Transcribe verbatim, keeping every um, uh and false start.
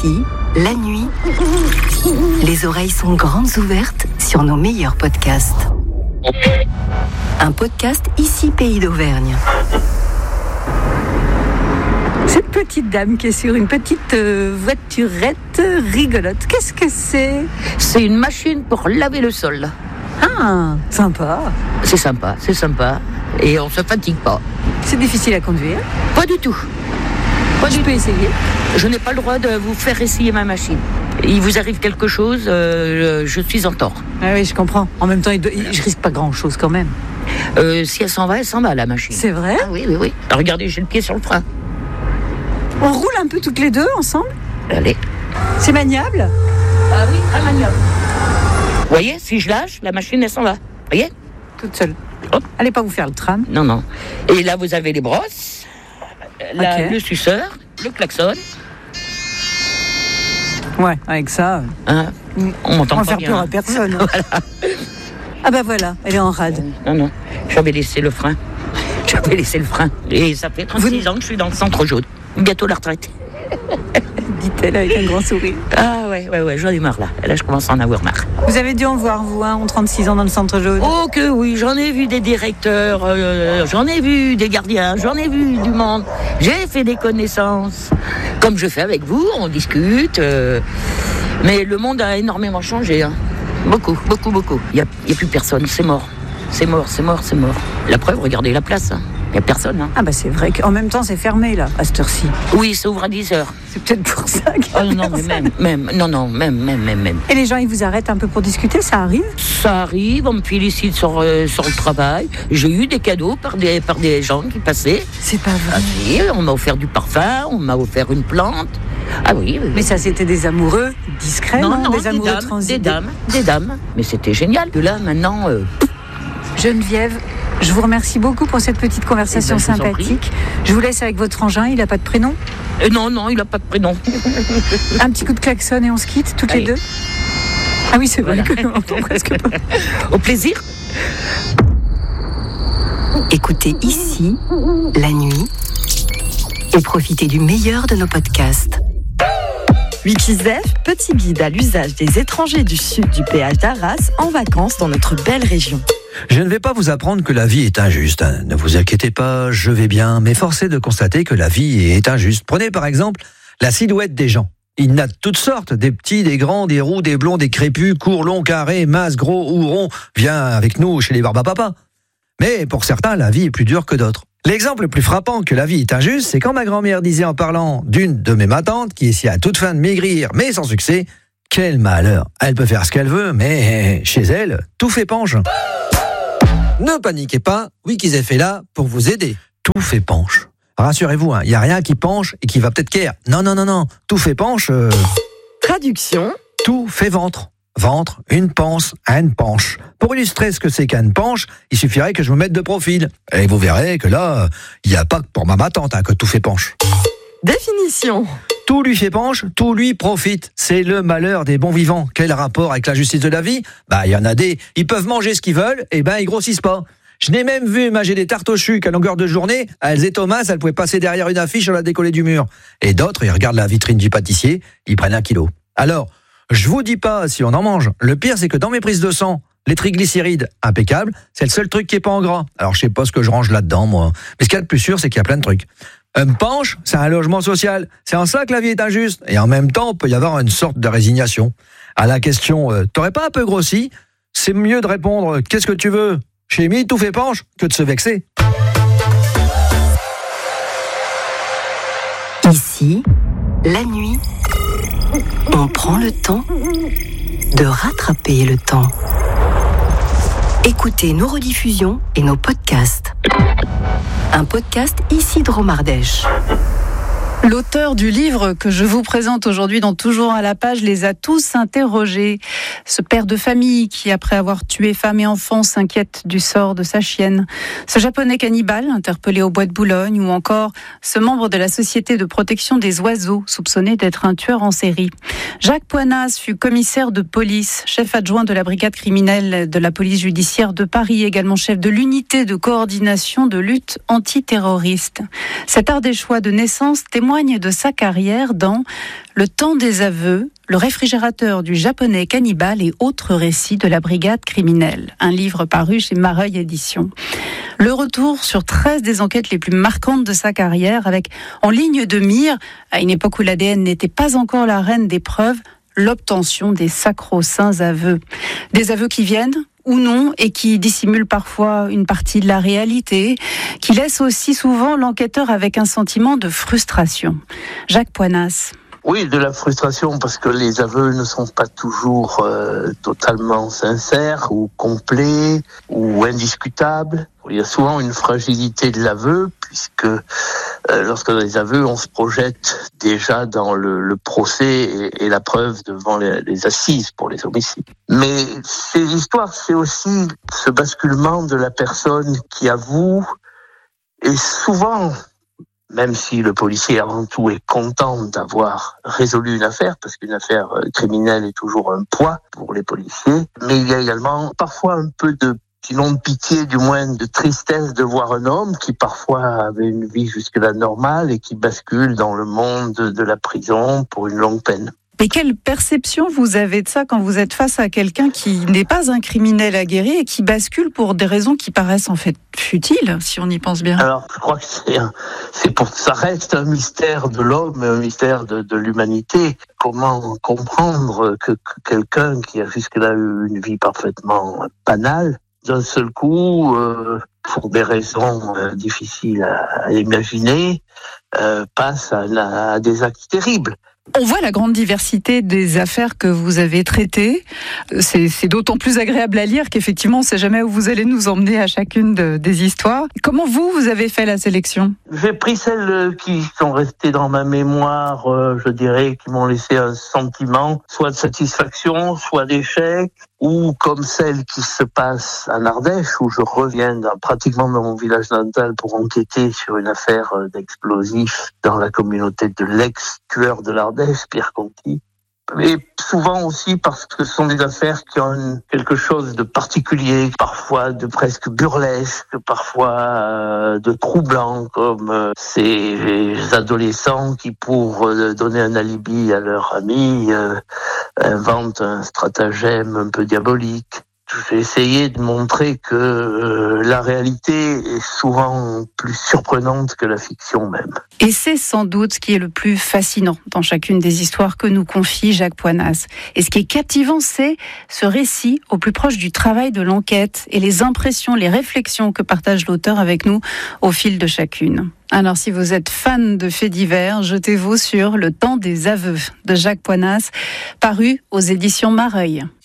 Ici, la nuit, les oreilles sont grandes ouvertes sur nos meilleurs podcasts. Un podcast Ici Pays d'Auvergne. Cette petite dame qui est sur une petite euh, voiturette rigolote, qu'est-ce que c'est ? C'est une machine pour laver le sol. Ah, sympa. C'est sympa, c'est sympa. Et on se fatigue pas. C'est difficile à conduire ? Pas du tout. Pas Je du peux tout. essayer. Je n'ai pas le droit de vous faire essayer ma machine. Il vous arrive quelque chose, euh, je suis en tort. Ah oui, je comprends. En même temps, il doit- il- je risque pas grand-chose quand même. Euh, si elle s'en va, elle s'en va, la machine. C'est vrai ? Ah oui, oui, oui. Regardez, j'ai le pied sur le frein. On roule un peu toutes les deux ensemble ? Allez. C'est maniable ? Ah oui, très maniable. Vous voyez, si je lâche, la machine, elle s'en va. Vous voyez ? Toute seule. Hop. Allez pas vous faire le tram. Non, non. Et là, vous avez les brosses, la- Ok. le suceur, le klaxon. Ouais, avec ça, Hein, on on m'entend va pas faire bien. peur à personne. Ah bah voilà, elle est en rade. Non, non, j'avais laissé le frein. J'avais laissé le frein. Et ça fait trente-six ans que je suis dans le centre jaune. Bientôt la retraite. Dit-elle avec un grand sourire. Ah ouais, ouais, ouais, j'en ai marre là. Là, je commence à en avoir marre. Vous avez dû en voir, vous, hein, en trente-six ans dans le centre jaune. Oh que oui, j'en ai vu des directeurs, euh, j'en ai vu des gardiens, j'en ai vu du monde. J'ai fait des connaissances. Comme je fais avec vous, on discute. euh, mais le monde a énormément changé. Hein. Beaucoup, beaucoup, beaucoup. Il n'y a, il y a plus personne, c'est mort. C'est mort, c'est mort, c'est mort. La preuve, regardez la place. hein. Il n'y a personne. Hein. Ah bah c'est vrai qu'en même temps c'est fermé là, à cette heure-ci. Oui, ça ouvre à dix heures. C'est peut-être pour ça qu'il y a Oh non, non, mais personne. même, même, non, non, même, même, même, même. Et les gens ils vous arrêtent un peu pour discuter, ça arrive ? Ça arrive, on me félicite sur, euh, sur le travail. J'ai eu des cadeaux par des, par des gens qui passaient. C'est pas Ah vrai. oui, on m'a offert du parfum, on m'a offert une plante. Ah oui, oui. Mais ça c'était des amoureux discrets, non, non, non, des des amoureux dames, transités. des dames, des dames. Mais c'était génial. Que là, maintenant, euh, Geneviève, je vous remercie beaucoup pour cette petite conversation Eh ben, je vous en prie. sympathique. Je vous laisse avec votre engin, il a pas de prénom. euh, non, non, il n'a pas de prénom. Un petit coup de klaxon et on se quitte toutes Allez. les deux. Ah oui, c'est vrai Voilà. que l'on entend presque pas. Au plaisir. Écoutez Ici, la nuit, et profitez du meilleur de nos podcasts. Wikizef, petit guide à l'usage des étrangers du sud du péage d'Arras en vacances dans notre belle région. Je ne vais pas vous apprendre que la vie est injuste. hein. Ne vous inquiétez pas, je vais bien, mais force est de constater que la vie est injuste. Prenez par exemple la silhouette des gens. Il y en a de toutes sortes, des petits, des grands, des roux, des blonds, des crépus, courts, longs, carrés, minces, gros ou ronds. Viens avec nous chez les barbapapas. Mais pour certains, la vie est plus dure que d'autres. L'exemple le plus frappant que la vie est injuste, c'est quand ma grand-mère disait en parlant d'une de mes matantes qui essayait à toute fin de maigrir, mais sans succès, quel malheur. Elle peut faire ce qu'elle veut, mais chez elle, tout fait penche. Ne paniquez pas, Wikizef est là pour vous aider. Tout fait penche. Rassurez-vous, il n'y a rien qui penche et qui va peut-être qu'air. Non, non, non, non. Tout fait penche, euh, Traduction, tout fait ventre. Ventre, une panse, une penche. Pour illustrer ce que c'est qu'une penche, il suffirait que je me mette de profil. Et vous verrez que là, il n'y a pas que pour ma tante hein, que tout fait penche. définition. Tout lui fait penche, tout lui profite. C'est le malheur des bons vivants. Quel rapport avec la justice de la vie ? Bah, il y en a des, ils peuvent manger ce qu'ils veulent, et ben ils grossissent pas. Je n'ai même vu manger des tartes au chuc à longueur de journée. Elles et Thomas, elles pouvaient passer derrière une affiche, on la décoller du mur. Et d'autres, ils regardent la vitrine du pâtissier, ils prennent un kilo. Alors, je vous dis pas si on en mange. Le pire, c'est que dans mes prises de sang, les triglycérides, impeccable, c'est le seul truc qui est pas en gras. Alors, je sais pas ce que je range là-dedans, moi. Mais ce qu'il y a de plus sûr, c'est qu'il y a plein de trucs. Un penche, c'est un logement social. C'est en ça que la vie est injuste. Et en même temps, il peut y avoir une sorte de résignation. À la question, euh, t'aurais pas un peu grossi ? C'est mieux de répondre, qu'est-ce que tu veux ? Chez Mi, tout fait penche, que de se vexer. Ici, la nuit, on prend le temps de rattraper le temps. Écoutez nos rediffusions et nos podcasts. Un podcast Isidro Mardèche. L'auteur du livre que je vous présente aujourd'hui dans Toujours à la page les a tous interrogés. Ce père de famille qui, après avoir tué femme et enfant, s'inquiète du sort de sa chienne. Ce japonais cannibale interpellé au bois de Boulogne, ou encore ce membre de la Société de protection des oiseaux soupçonné d'être un tueur en série. Jacques Poinas fut commissaire de police, chef adjoint de la brigade criminelle de la police judiciaire de Paris, également chef de l'unité de coordination de lutte antiterroriste. Cet Ardéchois de naissance témoigne témoigne de sa carrière dans Le temps des aveux, le réfrigérateur du japonais cannibale et autres récits de la brigade criminelle. Un livre paru chez Mareuil Éditions. Le retour sur treize des enquêtes les plus marquantes de sa carrière, avec en ligne de mire, à une époque où l'A D N n'était pas encore la reine des preuves, l'obtention des sacro-saints aveux. Des aveux qui viennent ou non, et qui dissimulent parfois une partie de la réalité, qui laissent aussi souvent l'enquêteur avec un sentiment de frustration. Jacques Poinas. Oui, de la frustration parce que les aveux ne sont pas toujours euh, totalement sincères ou complets ou indiscutables. Il y a souvent une fragilité de l'aveu puisque euh, lorsque dans les aveux, on se projette déjà dans le, le procès et, et la preuve devant les, les assises pour les homicides. Mais ces histoires, c'est aussi ce basculement de la personne qui avoue et souvent, même si le policier avant tout est content d'avoir résolu une affaire, parce qu'une affaire criminelle est toujours un poids pour les policiers, mais il y a également parfois un peu de, sinon de pitié, du moins de tristesse de voir un homme qui parfois avait une vie jusque-là normale et qui bascule dans le monde de la prison pour une longue peine. Mais quelle perception vous avez de ça quand vous êtes face à quelqu'un qui n'est pas un criminel aguerri et qui bascule pour des raisons qui paraissent en fait futiles, si on y pense bien? Alors, je crois que c'est, un, c'est pour, ça reste un mystère de l'homme, un mystère de, de l'humanité. Comment comprendre que, que quelqu'un qui a jusque-là eu une vie parfaitement banale, d'un seul coup, euh, pour des raisons euh, difficiles à, à imaginer, euh, passe à, à des actes terribles. On voit la grande diversité des affaires que vous avez traitées. C'est, c'est d'autant plus agréable à lire qu'effectivement, on ne sait jamais où vous allez nous emmener à chacune de, des histoires. Comment vous, vous avez fait la sélection? J'ai pris celles qui sont restées dans ma mémoire, euh, je dirais, qui m'ont laissé un sentiment, soit de satisfaction, soit d'échec, ou comme celle qui se passe en Ardèche, où je reviens dans, pratiquement dans mon village natal pour enquêter sur une affaire d'explosifs dans la communauté de l'ex-tueur de l'Ardèche, Pierre Conti. Et souvent aussi parce que ce sont des affaires qui ont quelque chose de particulier, parfois de presque burlesque, parfois euh, de troublant, comme euh, ces adolescents qui, pour euh, donner un alibi à leur ami, euh, inventent un stratagème un peu diabolique. J'ai essayé de montrer que euh, la réalité est souvent plus surprenante que la fiction même. Et c'est sans doute ce qui est le plus fascinant dans chacune des histoires que nous confie Jacques Poinas. Et ce qui est captivant, c'est ce récit au plus proche du travail de l'enquête et les impressions, les réflexions que partage l'auteur avec nous au fil de chacune. Alors, si vous êtes fan de faits divers, jetez-vous sur Le temps des aveux de Jacques Poinas, paru aux éditions Mareuil.